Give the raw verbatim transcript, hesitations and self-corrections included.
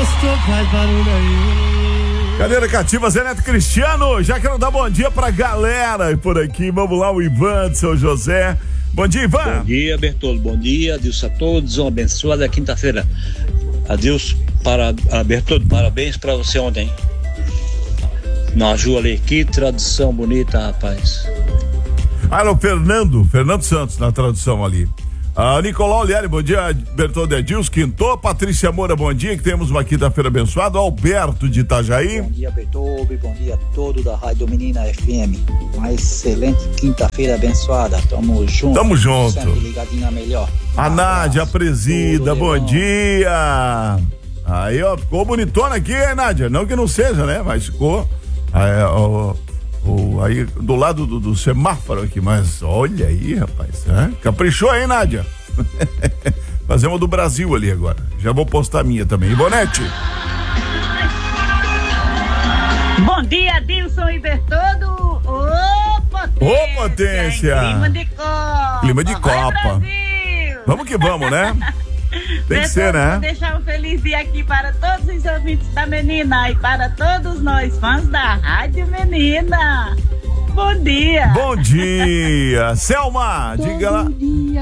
faz barulho aí. Cadeira cativa, Zé Neto Cristiano. Já quero dar bom dia pra galera por aqui. Vamos lá, o Ivan de São José. Bom dia, Ivan. Bom dia, Bertolo. Bom dia, adeus a todos. Uma abençoada quinta-feira. Adeus para a Bertolo. Parabéns pra você ontem. Na Ju ali, que tradução bonita, rapaz. Ah, era o Fernando, Fernando Santos na tradução ali. Ah, Nicolau Liari, bom dia. Bertoldo Edilson, Quinto. Patrícia Moura, bom dia. Que temos uma quinta-feira abençoada. Alberto de Itajaí. Bom dia, Bertoldo. Bom dia a todo da Rádio Menina F M. Uma excelente quinta-feira abençoada. Tamo junto. Tamo junto. Sempre ligadinho a melhor. A Um Nádia, a abraço, presida, tudo bom de bom. dia. Aí, ó, ficou bonitona aqui, hein, Nádia? Não que não seja, né? Mas ficou aí, ó, ó, aí do lado do, do semáforo aqui. Mas olha aí, rapaz. Né? Caprichou, hein, Nádia? Fazemos do Brasil ali agora. Já vou postar a minha também. Ivonete. Bom dia, Dilson e Bertoldo. Ô, potência. Ô, potência. Clima de Copa. Clima de Vai, Copa. Brasil. Vamos que vamos, né? Tem que ser, Bertoldo, né? vou deixar um feliz dia aqui para todos os ouvintes da Menina e para todos nós, fãs da Rádio Menina. Bom dia. Bom dia. Selma, diga lá. Bom dia.